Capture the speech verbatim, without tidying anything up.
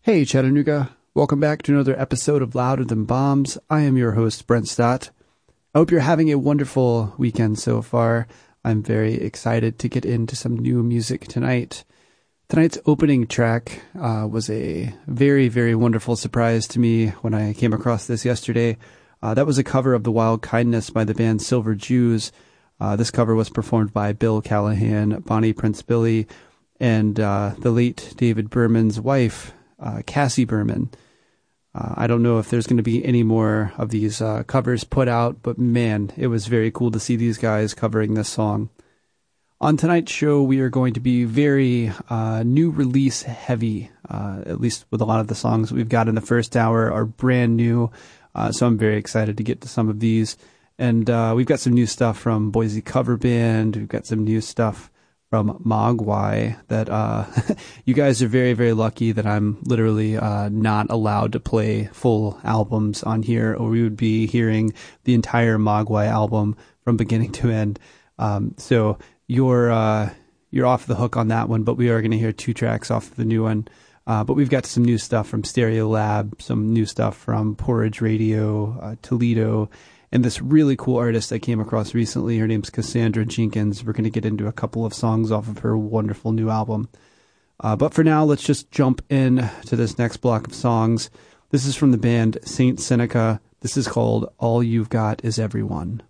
Hey Chattanooga, welcome back to another episode of Louder Than Bombs. I am your host, Brent Stott. I hope you're having a wonderful weekend so far. I'm very excited to get into some new music tonight. Tonight's opening track uh, was a very, very wonderful surprise to me when I came across this yesterday. Uh, that was a cover of The Wild Kindness by the band Silver Jews. Uh, this cover was performed by Bill Callahan, Bonnie Prince Billy, and uh, the late David Berman's wife, Uh, Cassie Berman. Uh, I don't know if there's going to be any more of these uh, covers put out, but man, it was very cool to see these guys covering this song. On tonight's show, we are going to be very uh, new release heavy, uh, at least with a lot of the songs we've got in the first hour are brand new, uh, so I'm very excited to get to some of these. And uh, we've got some new stuff from Boise Cover Band, we've got some new stuff from Mogwai that uh, you guys are very, very lucky that I'm literally uh, not allowed to play full albums on here, or we would be hearing the entire Mogwai album from beginning to end. Um, so you're uh, you're off the hook on that one, but we are going to hear two tracks off of the new one. Uh, but we've got some new stuff from Stereo Lab, some new stuff from Porridge Radio, uh, Toledo, and this really cool artist I came across recently. Her name's Cassandra Jenkins. We're going to get into a couple of songs off of her wonderful new album. Uh, but for now, let's just jump in to this next block of songs. This is from the band Saint Seneca. This is called All You've Got Is Everyone.